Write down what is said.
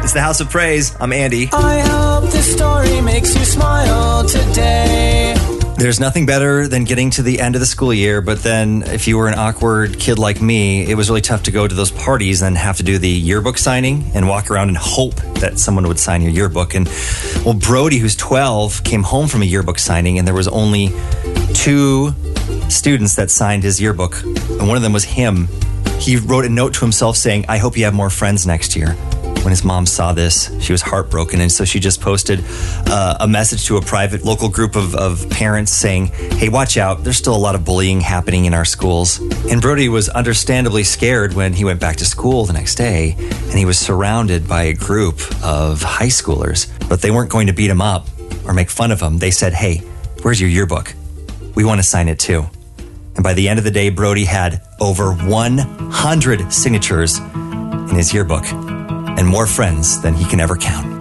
It's the House of Praise. I'm Andy. I hope this story makes you smile today. There's nothing better than getting to the end of the school year, but then if you were an awkward kid like me, it was really tough to go to those parties and have to do the yearbook signing and walk around and hope that someone would sign your yearbook. And well, Brody, who's 12, came home from a yearbook signing, and there was only 2 students that signed his yearbook, and one of them was him. He wrote a note to himself saying, "I hope you have more friends next year." When his mom saw this, she was heartbroken, and so she just posted a message to a private local group of parents saying, "Hey, watch out, there's still a lot of bullying happening in our schools." And Brody was understandably scared when he went back to school the next day, and he was surrounded by a group of high schoolers, but they weren't going to beat him up or make fun of him. They said, "Hey, where's your yearbook? We want to sign it too." And by the end of the day, Brody had over 100 signatures in his yearbook and more friends than he can ever count.